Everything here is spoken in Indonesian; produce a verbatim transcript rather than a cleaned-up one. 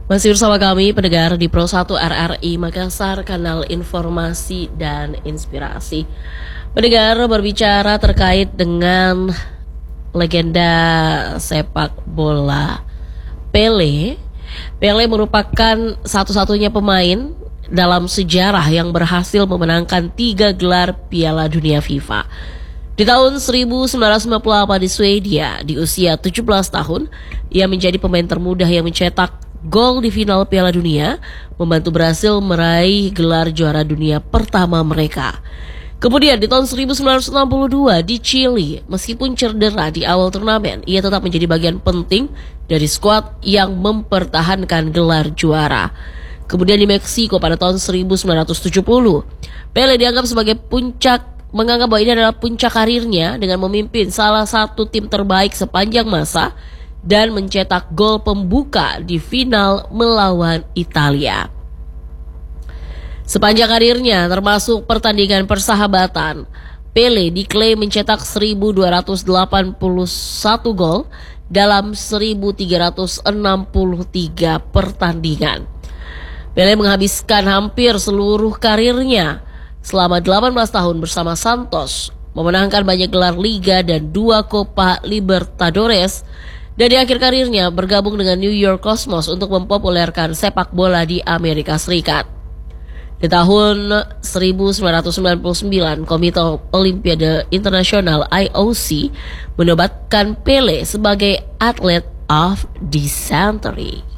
Masih bersama kami pendengar di Pro satu R R I Makassar, kanal informasi dan inspirasi. Pendengar, berbicara terkait dengan legenda sepak bola Pele. Pele merupakan satu-satunya pemain dalam sejarah yang berhasil memenangkan tiga gelar Piala Dunia FIFA. Di tahun seribu sembilan ratus lima puluh delapan di Swedia, di usia tujuh belas tahun, ia menjadi pemain termuda yang mencetak gol di final Piala Dunia, membantu Brasil meraih gelar juara dunia pertama mereka. Kemudian di tahun seribu sembilan ratus enam puluh dua di Chili, meskipun cedera di awal turnamen, ia tetap menjadi bagian penting dari skuad yang mempertahankan gelar juara. Kemudian di Meksiko pada tahun seribu sembilan ratus tujuh puluh, Pele dianggap sebagai puncak, menganggap bahwa ini adalah puncak karirnya dengan memimpin salah satu tim terbaik sepanjang masa dan mencetak gol pembuka di final melawan Italia. Sepanjang karirnya, termasuk pertandingan persahabatan, Pele diklaim mencetak seribu dua ratus delapan puluh satu gol dalam seribu tiga ratus enam puluh tiga pertandingan. Pele menghabiskan hampir seluruh karirnya selama delapan belas tahun bersama Santos, memenangkan banyak gelar Liga dan dua Copa Libertadores, dan di akhir karirnya bergabung dengan New York Cosmos untuk mempopulerkan sepak bola di Amerika Serikat. Di tahun seribu sembilan ratus sembilan puluh sembilan, Komite Olimpiade Internasional I O C menobatkan Pele sebagai Athlete of the Century.